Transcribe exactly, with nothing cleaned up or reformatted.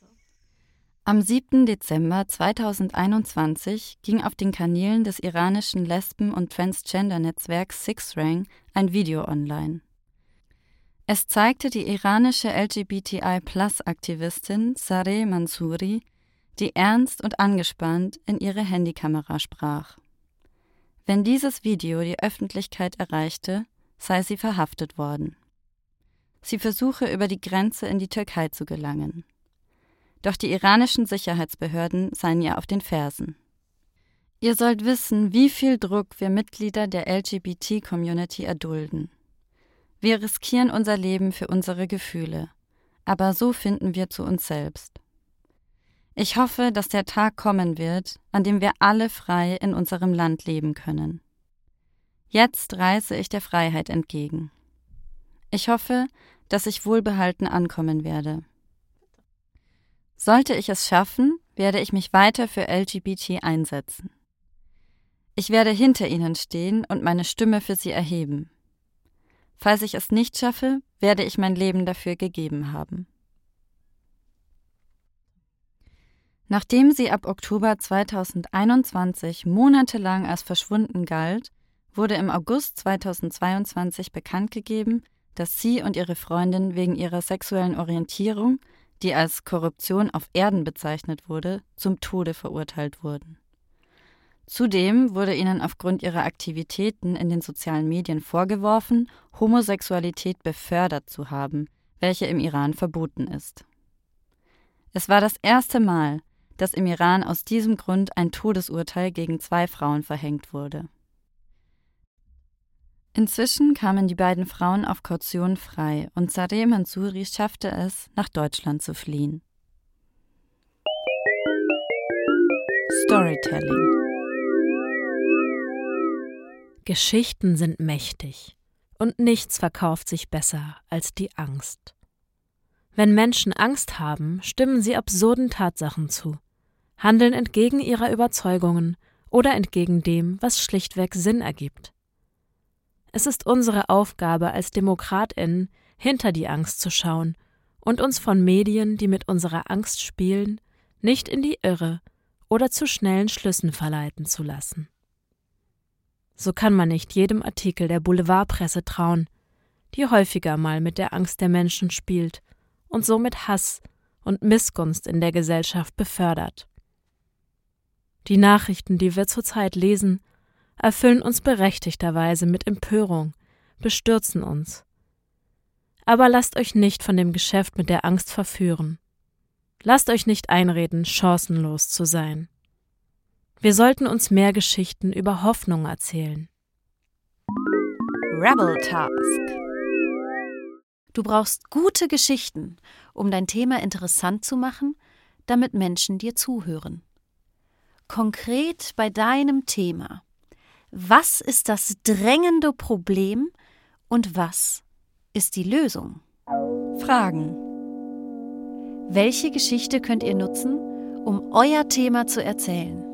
Am siebten Dezember zweitausendeinundzwanzig ging auf den Kanälen des iranischen Lesben- und Transgender-Netzwerks Sixrang ein Video online. Es zeigte die iranische L G B T I Plus Aktivistin Zareh Mansouri, die ernst und angespannt in ihre Handykamera sprach. Wenn dieses Video die Öffentlichkeit erreichte, sei sie verhaftet worden. Sie versuche, über die Grenze in die Türkei zu gelangen. Doch die iranischen Sicherheitsbehörden seien ihr auf den Fersen. Ihr sollt wissen, wie viel Druck wir Mitglieder der L G B T-Community erdulden. Wir riskieren unser Leben für unsere Gefühle, aber so finden wir zu uns selbst. Ich hoffe, dass der Tag kommen wird, an dem wir alle frei in unserem Land leben können. Jetzt reise ich der Freiheit entgegen. Ich hoffe, dass ich wohlbehalten ankommen werde. Sollte ich es schaffen, werde ich mich weiter für L G B T einsetzen. Ich werde hinter ihnen stehen und meine Stimme für sie erheben. Falls ich es nicht schaffe, werde ich mein Leben dafür gegeben haben. Nachdem sie ab Oktober zweitausendeinundzwanzig monatelang als verschwunden galt, wurde im August zweitausendzweiundzwanzig bekannt gegeben, dass sie und ihre Freundin wegen ihrer sexuellen Orientierung, die als Korruption auf Erden bezeichnet wurde, zum Tode verurteilt wurden. Zudem wurde ihnen aufgrund ihrer Aktivitäten in den sozialen Medien vorgeworfen, Homosexualität befördert zu haben, welche im Iran verboten ist. Es war das erste Mal, dass im Iran aus diesem Grund ein Todesurteil gegen zwei Frauen verhängt wurde. Inzwischen kamen die beiden Frauen auf Kaution frei und Zareh Mansouri schaffte es, nach Deutschland zu fliehen. Storytelling. Geschichten sind mächtig und nichts verkauft sich besser als die Angst. Wenn Menschen Angst haben, stimmen sie absurden Tatsachen zu, handeln entgegen ihrer Überzeugungen oder entgegen dem, was schlichtweg Sinn ergibt. Es ist unsere Aufgabe als DemokratInnen, hinter die Angst zu schauen und uns von Medien, die mit unserer Angst spielen, nicht in die Irre oder zu schnellen Schlüssen verleiten zu lassen. So kann man nicht jedem Artikel der Boulevardpresse trauen, die häufiger mal mit der Angst der Menschen spielt und somit Hass und Missgunst in der Gesellschaft befördert. Die Nachrichten, die wir zurzeit lesen, erfüllen uns berechtigterweise mit Empörung, bestürzen uns. Aber lasst euch nicht von dem Geschäft mit der Angst verführen. Lasst euch nicht einreden, chancenlos zu sein. Wir sollten uns mehr Geschichten über Hoffnung erzählen. Rebel Task. Du brauchst gute Geschichten, um dein Thema interessant zu machen, damit Menschen dir zuhören. Konkret bei deinem Thema. Was ist das drängende Problem und was ist die Lösung? Fragen. Welche Geschichte könnt ihr nutzen, um euer Thema zu erzählen?